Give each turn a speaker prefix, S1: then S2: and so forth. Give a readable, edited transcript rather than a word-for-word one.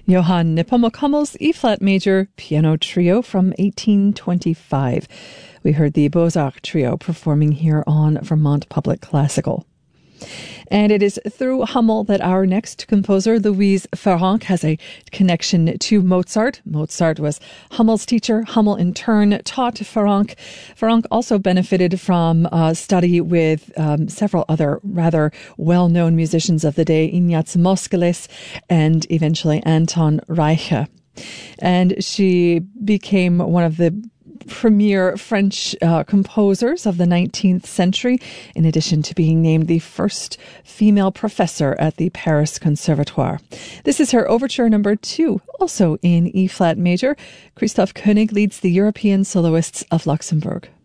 S1: Johann Nepomuk Hummel's E-flat major piano trio from 1825. We heard the Beaux-Arts trio performing here on Vermont Public Classical. And it is through Hummel that our next composer, Louise Farrenc, has a connection to Mozart. Mozart was Hummel's teacher. Hummel, in turn, taught Farrenc. Farrenc also benefited from study with several other rather well-known musicians of the day, Ignaz Moscheles and eventually Anton Reicha. And she became one of the premier French composers of the 19th century, in addition to being named the first female professor at the Paris Conservatoire. This is her overture number 2, also in E-flat major. Christoph Koenig leads the European Soloists of Luxembourg.